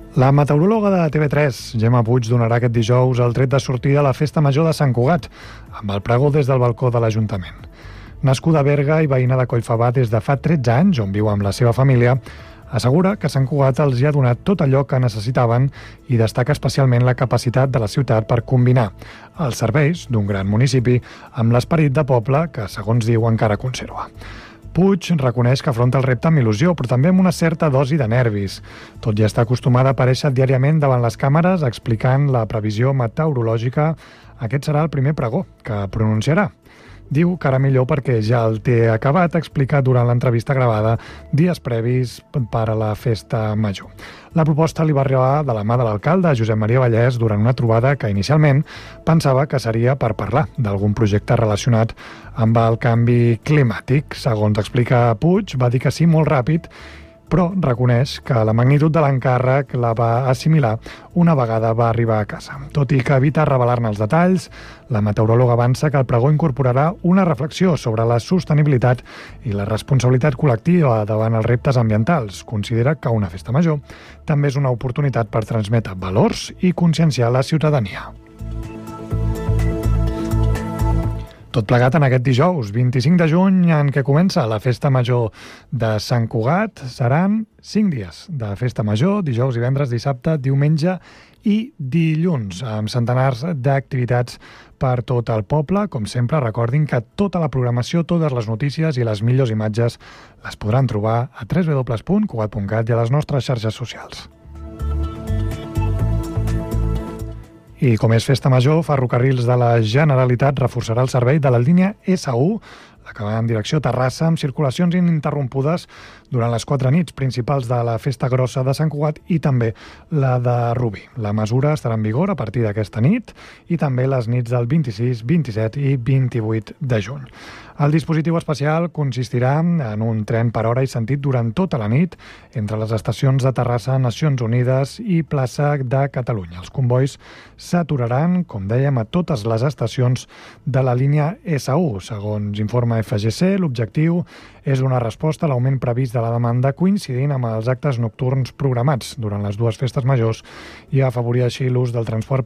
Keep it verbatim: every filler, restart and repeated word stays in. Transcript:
La meteoròloga de T V tres, Gemma Puig, donarà aquest dijous el tret de sortida a la Festa Major de Sant Cugat, amb el pregó des del balcó de l'Ajuntament. Nascuda a Berga i veïna de Collfabà des de fa tretze anys, on viu amb la seva família, assegura que Sant Cugat els hi ha donat tot allò que necessitaven i destaca especialment la capacitat de la ciutat per combinar els serveis d'un gran municipi amb l'esperit de poble que, segons diu, encara conserva. Puig reconeix que afronta el repte amb il·lusió, però també amb una certa dosi de nervis. Tot i estar acostumada a aparèixer diàriament davant les càmeres explicant la previsió meteorològica, aquest serà el primer pregó que pronunciarà. Diu que ara millor perquè ja el té acabat, explicat durant l'entrevista gravada dies previs per a la Festa Major. La proposta li va arribar de la mà de l'alcalde, Josep Maria Vallès, durant una trobada que inicialment pensava que seria per parlar d'algun projecte relacionat amb el canvi climàtic. Segons explica Puig, va dir que sí molt ràpid, però reconeix que la magnitud de l'encàrrec la va assimilar una vegada va arribar a casa. Tot i que evita revelar-ne els detalls, la meteoròloga avança que el pregó incorporarà una reflexió sobre la sostenibilitat i la responsabilitat col·lectiva davant els reptes ambientals. Considera que una festa major també és una oportunitat per transmetre valors i conscienciar la ciutadania. Tot plegat en aquest dijous, vint-i-cinc de juny, en què comença la Festa Major de Sant Cugat. Seran cinc dies de Festa Major, dijous, divendres, dissabte, diumenge i dilluns, amb centenars d'activitats per tot el poble. Com sempre, recordin que tota la programació, totes les notícies i les millors imatges les podran trobar a w w w punt cugat punt cat i a les nostres xarxes socials. I com és Festa Major, Ferrocarrils de la Generalitat reforçarà el servei de la línia essa u, la que va en direcció a Terrassa, amb circulacions ininterrompudes durant les quatre nits principals de la Festa Grossa de Sant Cugat i també la de Rubí. La mesura estarà en vigor a partir d'aquesta nit i també les nits del vint-i-sis, vint-i-set i vint-i-vuit de juny. El dispositiu especial consistirà en un tren per hora i sentit durant tota la nit entre les estacions de Terrassa, Nacions Unides i Plaça de Catalunya. Els convois s'aturaran, com dèiem, a totes les estacions de la línia essa u. Segons informa efa ge ce, l'objectiu és una resposta a l'augment previst de la demanda coincidint amb els actes nocturns programats durant les dues festes majors i afavorir així l'ús del transport